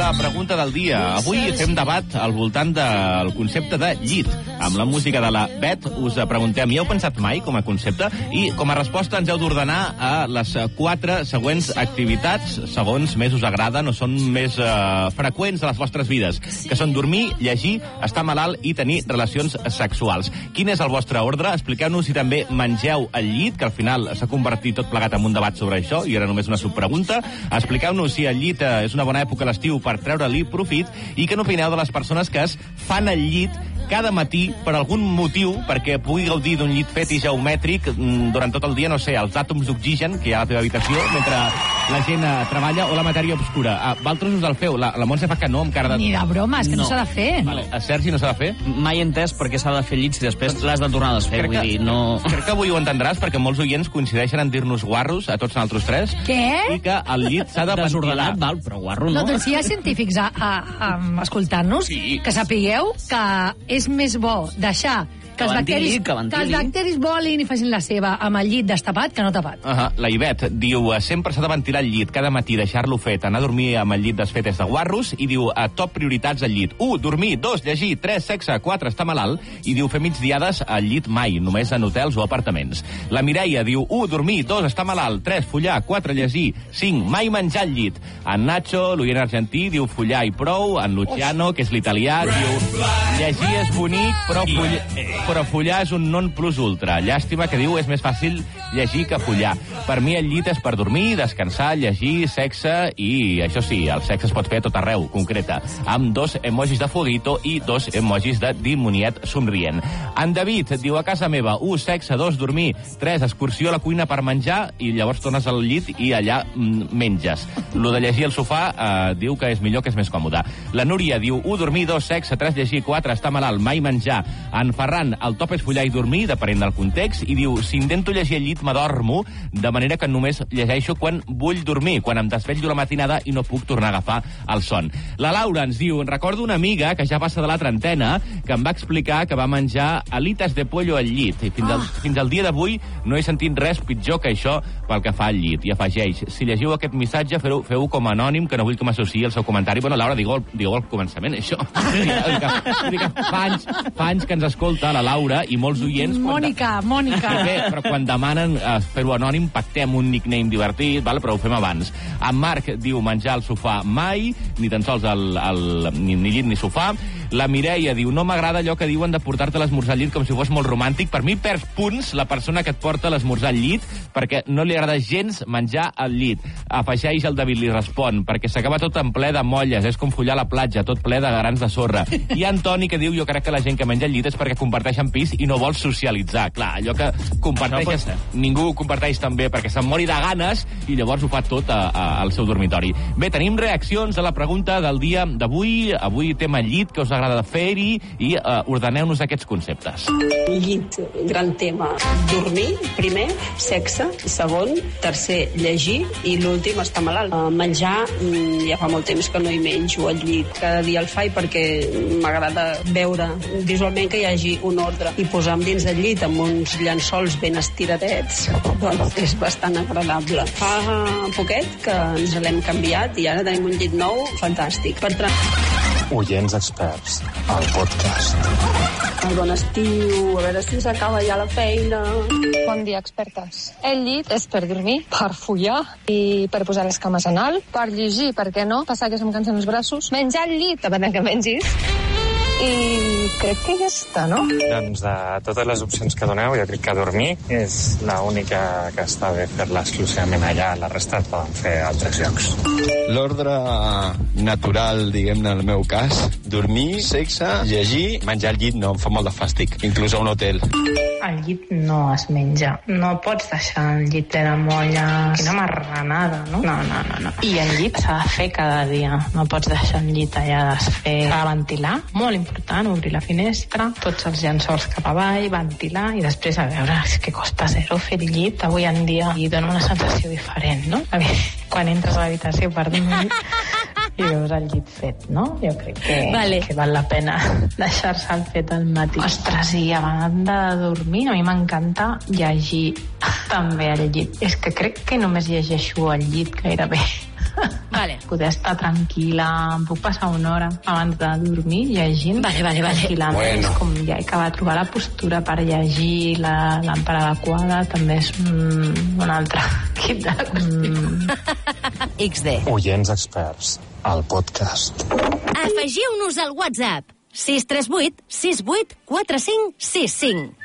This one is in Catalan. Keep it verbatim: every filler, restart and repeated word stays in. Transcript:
la pregunta del dia. Avui fem debat al voltant del concepte de llit. Amb la música de la Bet us preguntem, hi heu pensat mai com a concepte? I com a resposta ens heu d'ordenar a les quatre següents activitats, segons més us agraden o són més eh, freqüents a les vostres vides, que són dormir, llegir, estar malalt i tenir relacions sexuals. Quin és el vostre ordre? Expliqueu-nos si també mengeu al llit, que al final s'ha convertit tot plegat en un debat sobre això i era només una subpregunta. Expliqueu-nos si el llit és una bona època a l'estiu per treure-li profit i què n'opineu de les persones que es fan al llit cada matí per algun motiu, perquè pugui gaudir d'un llit fet i geomètric durant tot el dia, no sé, els àtoms d'oxigen que hi ha a la teva habitació mentre la gent uh, treballa o la matèria obscura. Uh, Valtros us el feu? La, la Montse fa que no, amb cara de... Ni de broma, és que no, no s'ha de fer. Vale. A Sergi no s'ha de fer? Mai he entès per què s'ha de fer llits i després l'has de tornar a desfer, crec vull que, dir, no... Crec que avui ho entendràs, perquè molts oients coincideixen en dir-nos guarros a tots nosaltres tres. Què? I que el llit s'ha de Desordenat, val, però guarro no. No, doncs si hi ha científics a, a, a, escoltant-nos, Sí. que sapigueu que és més bo deixar que, Que els ventili, bacteris, que ventili. que els bacteris volin i facin la seva amb el llit destapat que no tapat. Uh -huh. La Ivet diu, sempre s'ha de ventilar el llit cada matí, deixar-lo fet, anar a dormir amb el llit desfet és de guarros, i diu, a top prioritats al llit. un. Dormir. dos. Llegir. tres. Sexe. quatre. Estar malalt. I diu, fer migdiades al llit mai, només en hotels o apartaments. La Mireia diu, un. Dormir. dos. Estar malalt. tres. Follar. quatre. Llegir. cinc. Mai menjar al llit. En Nacho, l'oient argentí, diu, follar i prou. En Luciano, que és l'italià, diu, llegir és bonic, però, foll... però follar és un non plus ultra. Llàstima que diu és més fàcil llegir que follar. Per mi el llit és per dormir, descansar, llegir, sexe i, això sí, el sexe es pot fer a tot arreu, concreta, amb dos emojis de foguito i dos emojis de dimoniet somrient. En David diu, a casa meva, un, sexe, dos, dormir, tres, excursió a la cuina per menjar i llavors tornes al llit i allà mm, menges. Lo de llegir al sofà eh, diu que és millor, que és més còmode. La Núria diu, un, dormir, dos, sexe, tres, llegir, quatre, estar malalt, mai menjar. En Ferran, el top és follar i dormir, depenent del context, i diu, si intento llegir al llit m'adormo, de manera que només llegeixo quan vull dormir, quan em desvetllo la matinada i no puc tornar a agafar el son. La Laura ens diu, recordo una amiga que ja passa de la trentena, que em va explicar que va menjar alitas de pollo al llit, i fins, al, Oh. fins al dia d'avui no he sentit res pitjor que això pel que fa al llit. I afegeix, si llegiu aquest missatge, feu-ho feu com a anònim, que no vull que m'associï el seu comentari. Bueno, Laura, digue al començament, això. Vull dir que fa anys, fa anys que ens escolta la Laura i molts oients... Mònica, Mònica. Bé, però quan demanen eh, fer-ho anònim, pactem un nickname divertit, val? Però ho fem abans. En Marc diu menjar al sofà mai, ni tan sols el, el, ni, ni llit ni sofà. La Mireia diu, no m'agrada allò que diuen de portar-te l'esmorzar al llit com si fos molt romàntic. Per mi perds punts la persona que et porta l'esmorzar al llit perquè no li agrada gens menjar al llit. Afegeix el David, li respon, perquè s'acaba tot en ple de molles, és com follar a la platja, tot ple de grans de sorra. I Antoni que diu, jo crec que la gent que menja al llit és perquè comparteixen pis i no vol socialitzar. Clar, allò que comparteixes, ningú ho comparteix també perquè se'n mori de ganes i llavors ho fa tot a, a, al seu dormitori. Bé, tenim reaccions a la pregunta del dia d'avui. Avui tema llit, que us agrada fer-hi, i uh, ordeneu-nos aquests conceptes. Llit, gran tema. Dormir, primer, sexe, segon, tercer, llegir, i l'últim, estar malalt. Uh, menjar, mm, ja fa molt temps que no hi menjo al llit. Cada dia el faig perquè m'agrada veure visualment que hi hagi un ordre i posar dins del llit amb uns llençols ben estiradets, doncs és bastant agradable. Fa poquet que ens l'hem canviat i ara tenim un llit nou fantàstic. Per tra... Oients experts, el podcast. El bon estiu, a veure si s'acaba ja la feina. Bon dia, expertes. El llit és per dormir, per follar i per posar les cames en alt, per llegir, per què no, passar que se'm cansen els braços, menjar al llit, depèn de què mengis, i crec que ja està, no? Doncs de totes les opcions que doneu, jo crec que dormir és l'única que està bé fer-la exclusivament allà, la resta et poden fer a altres llocs. L'ordre natural, diguem-ne, en el meu cas, dormir, sexe, llegir, menjar al llit no, em fa molt de fàstic, inclús a un hotel. El llit no es menja. No pots deixar el llit ple de molles. Quina marranada, no? No, no, no, no. I el llit s'ha de fer cada dia. No pots deixar el llit allà desfer. S'ha de ventilar, molt important, obrir la finestra, tots els llençols cap avall, ventilar, i després, a veure, és que costa zero fer el llit avui en dia i dona una sensació diferent, no? A veure, quan entres a l'habitació per dormir i veus el llit fet, no? Jo crec que, vale. que val la pena deixar-se el fet al matí. Ostres, i a banda de dormir, a mi m'encanta llegir també al llit. És que crec que només llegeixo al llit gairebé. Vale. Poder estar tranquil·la, em puc passar una hora abans de dormir llegint. Vale, vale, vale. Tranquil·lament, Bueno. és com ja he acabat de trobar la postura per llegir, la làmpara adequada, també és un, un altre kit de qüestió. ics de. Oients experts, al podcast. Afegiu-nos al WhatsApp sis tres vuit sis vuit quatre cinc sis cinc.